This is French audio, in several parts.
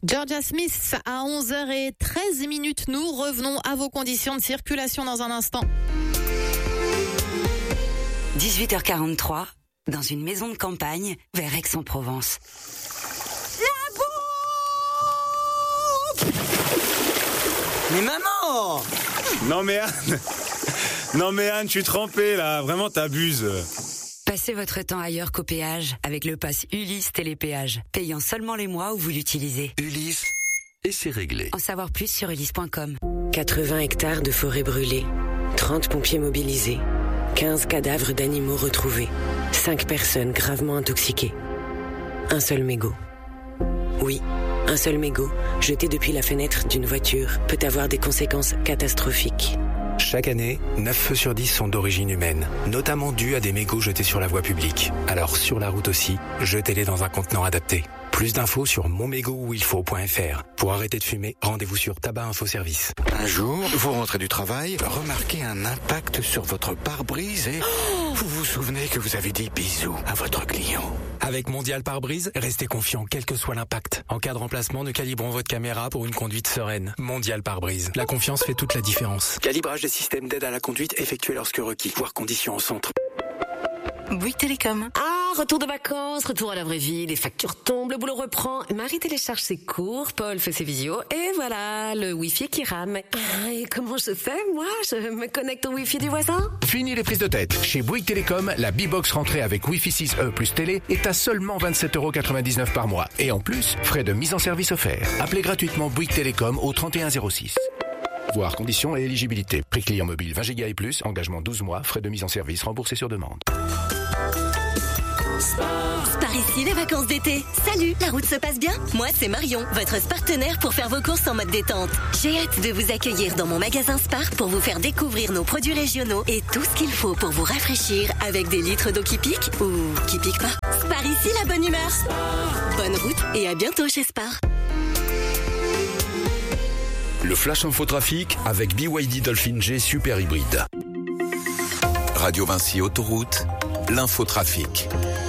Georgia Smith à 11h13. Nous revenons à vos conditions de circulation dans un instant. 18h43, dans une maison de campagne vers Aix-en-Provence. La bouffe! Mais maman! Non mais Anne, je suis trempé là, vraiment t'abuses. Passez votre temps ailleurs qu'au péage avec le pass Ulysse Télépéage, payant seulement les mois où vous l'utilisez. Ulysse, et c'est réglé. En savoir plus sur ulysse.com. 80 hectares de forêt brûlée, 30 pompiers mobilisés, 15 cadavres d'animaux retrouvés, 5 personnes gravement intoxiquées. Un seul mégot. Oui, un seul mégot, jeté depuis la fenêtre d'une voiture, peut avoir des conséquences catastrophiques. Chaque année, 9 feux sur 10 sont d'origine humaine, notamment dus à des mégots jetés sur la voie publique. Alors sur la route aussi, jetez-les dans un contenant adapté. Plus d'infos sur monmégotuilfaut.fr. Pour arrêter de fumer, rendez-vous sur Tabac Info Service. Un jour, vous rentrez du travail, remarquez un impact sur votre pare-brise et vous vous souvenez que vous avez dit bisous à votre client. Avec Mondial Pare-Brise, restez confiant quel que soit l'impact. En cas de remplacement, nous calibrons votre caméra pour une conduite sereine. Mondial Pare-Brise. La confiance fait toute la différence. Calibrage des systèmes d'aide à la conduite effectué lorsque requis. Voir conditions au centre. Bouygues Télécom. Ah, retour de vacances, retour à la vraie vie, les factures tombent, le boulot reprend, Marie télécharge ses cours, Paul fait ses visios, et voilà, le Wi-Fi qui rame. Ah, et comment je fais, moi? Je me connecte au Wi-Fi du voisin? Fini les prises de tête. Chez Bouygues Télécom, la B-Box rentrée avec Wi-Fi 6E plus télé est à seulement 27,99€ par mois. Et en plus, frais de mise en service offerts. Appelez gratuitement Bouygues Télécom au 3106. Voir conditions et éligibilité. Prix client mobile 20 Go et plus, engagement 12 mois, frais de mise en service remboursés sur demande. Par ici les vacances d'été. Salut, la route se passe bien? Moi c'est Marion, votre partenaire pour faire vos courses en mode détente. J'ai hâte de vous accueillir dans mon magasin Spar pour vous faire découvrir nos produits régionaux et tout ce qu'il faut pour vous rafraîchir avec des litres d'eau qui piquent ou qui piquent pas. Spar ici la bonne humeur. Bonne route et à bientôt chez Spar. Le Flash Infotrafic avec BYD Dolphin G Super Hybride. Radio Vinci Autoroute, l'infotrafic.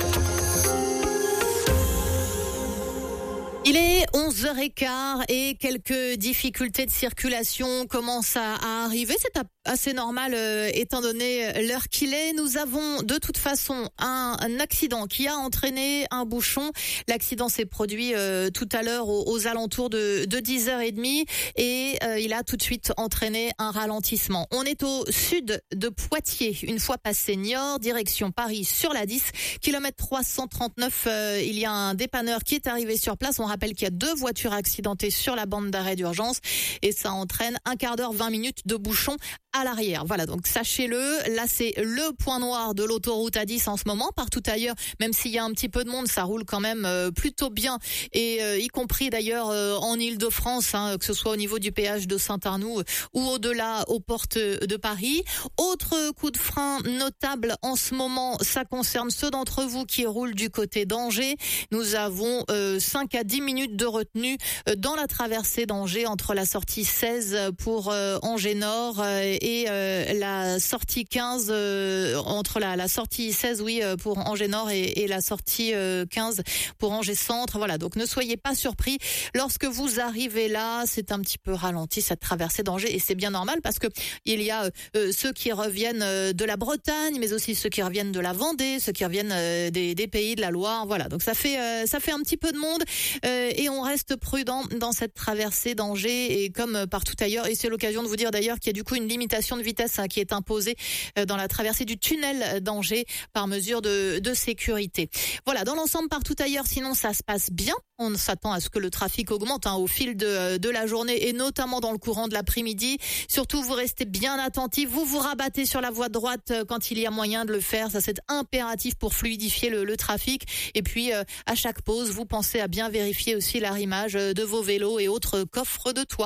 Il est 11h15 et quelques difficultés de circulation commencent à arriver. C'est assez normal étant donné l'heure qu'il est. Nous avons de toute façon un accident qui a entraîné un bouchon. L'accident s'est produit tout à l'heure aux alentours de 10h30 et il a tout de suite entraîné un ralentissement. On est au sud de Poitiers, une fois passé Niort, direction Paris sur la 10, kilomètre 339. Il y a un dépanneur qui est arrivé sur place. On rappelle qu'il y a 2 voitures accidentées sur la bande d'arrêt d'urgence et ça entraîne 15h, 20 minutes de bouchon à l'arrière. Voilà, donc sachez-le, là c'est le point noir de l'autoroute A10 en ce moment. Partout ailleurs, même s'il y a un petit peu de monde, ça roule quand même plutôt bien et y compris d'ailleurs en Île-de-France, que ce soit au niveau du péage de Saint-Arnoux ou au-delà aux portes de Paris. Autre coup de frein notable en ce moment, ça concerne ceux d'entre vous qui roulent du côté d'Angers. Nous avons 5 à 10 minutes de retenue dans la traversée d'Angers entre la sortie 16 pour Angers Nord et la sortie 15 entre la sortie 16 pour Angers Nord et la sortie 15 pour Angers Centre. Voilà, donc ne soyez pas surpris lorsque vous arrivez là, c'est un petit peu ralenti cette traversée d'Angers et c'est bien normal parce que il y a ceux qui reviennent de la Bretagne, mais aussi ceux qui reviennent de la Vendée, ceux qui reviennent des pays de la Loire. Voilà, donc ça fait un petit peu de monde et on reste prudent dans cette traversée d'Angers et comme partout ailleurs. Et c'est l'occasion de vous dire d'ailleurs qu'il y a du coup une limitation de vitesse qui est imposée dans la traversée du tunnel d'Angers par mesure de sécurité. Voilà, dans l'ensemble partout ailleurs, sinon ça se passe bien. On s'attend à ce que le trafic augmente au fil de la journée et notamment dans le courant de l'après-midi. Surtout, vous restez bien attentifs. Vous vous rabattez sur la voie de droite quand il y a moyen de le faire. Ça, c'est impératif pour fluidifier le trafic. Et puis, à chaque pause, vous pensez à bien vérifier aussi l'arrimage de vos vélos et autres coffres de toit.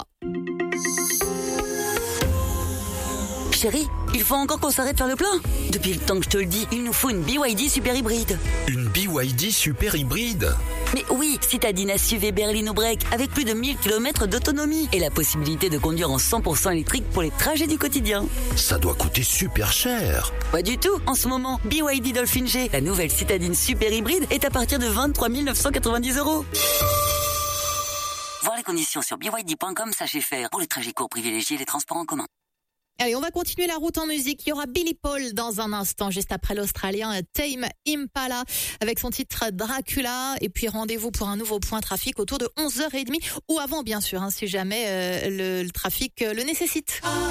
Chérie, il faut encore qu'on s'arrête faire le plein. Depuis le temps que je te le dis, il nous faut une BYD super hybride. Une BYD Super Hybride? Mais oui, citadine SUV berline break avec plus de 1000 km d'autonomie et la possibilité de conduire en 100% électrique pour les trajets du quotidien. Ça doit coûter super cher. Pas du tout. En ce moment, BYD Dolphin G, la nouvelle citadine super hybride, est à partir de 23 990 €. Voir les conditions sur byd.com/fr. Pour les trajets courts, privilégiez les transports en commun. Allez, on va continuer la route en musique. Il y aura Billy Paul dans un instant, juste après l'Australien Tame Impala avec son titre Dracula. Et puis rendez-vous pour un nouveau point trafic autour de 11h30 ou avant, bien sûr, si jamais le trafic le nécessite.